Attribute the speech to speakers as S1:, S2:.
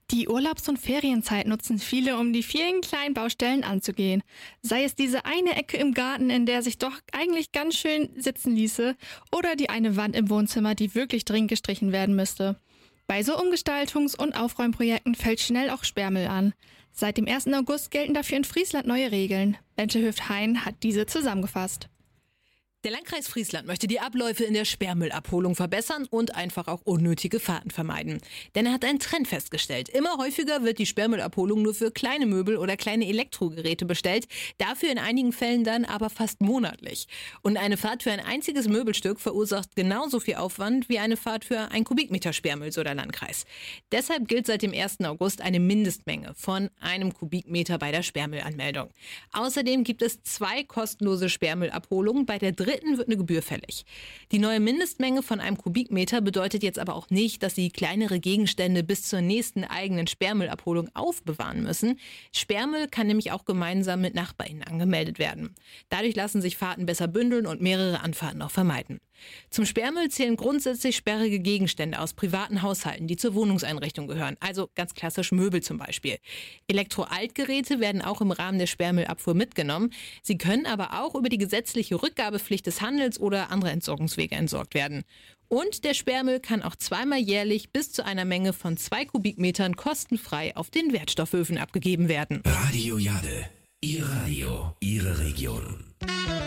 S1: Die Urlaubs- und Ferienzeit nutzen viele, um die vielen kleinen Baustellen anzugehen. Sei es diese eine Ecke im Garten, in der sich doch eigentlich ganz schön sitzen ließe, oder die eine Wand im Wohnzimmer, die wirklich dringend gestrichen werden müsste. Bei so Umgestaltungs- und Aufräumprojekten fällt schnell auch Sperrmüll an. Seit dem 1. August gelten dafür in Friesland neue Regeln. Bente Hüft-Hein hat diese zusammengefasst.
S2: Der Landkreis Friesland möchte die Abläufe in der Sperrmüllabholung verbessern und einfach auch unnötige Fahrten vermeiden. Denn er hat einen Trend festgestellt. Immer häufiger wird die Sperrmüllabholung nur für kleine Möbel oder kleine Elektrogeräte bestellt, dafür in einigen Fällen dann aber fast monatlich. Und eine Fahrt für ein einziges Möbelstück verursacht genauso viel Aufwand wie eine Fahrt für 1 Kubikmeter Sperrmüll, so der Landkreis. Deshalb gilt seit dem 1. August eine Mindestmenge von 1 Kubikmeter bei der Sperrmüllanmeldung. Außerdem gibt es 2 kostenlose Sperrmüllabholungen, bei der dritten wird eine Gebühr fällig. Die neue Mindestmenge von 1 Kubikmeter bedeutet jetzt aber auch nicht, dass Sie kleinere Gegenstände bis zur nächsten eigenen Sperrmüllabholung aufbewahren müssen. Sperrmüll kann nämlich auch gemeinsam mit NachbarInnen angemeldet werden. Dadurch lassen sich Fahrten besser bündeln und mehrere Anfahrten auch vermeiden. Zum Sperrmüll zählen grundsätzlich sperrige Gegenstände aus privaten Haushalten, die zur Wohnungseinrichtung gehören, also ganz klassisch Möbel zum Beispiel. Elektroaltgeräte werden auch im Rahmen der Sperrmüllabfuhr mitgenommen. Sie können aber auch über die gesetzliche Rückgabepflicht des Handels oder andere Entsorgungswege entsorgt werden. Und der Sperrmüll kann auch zweimal jährlich bis zu einer Menge von 2 Kubikmetern kostenfrei auf den Wertstoffhöfen abgegeben werden.
S3: Radio Jade, Ihr Radio, Ihre Region.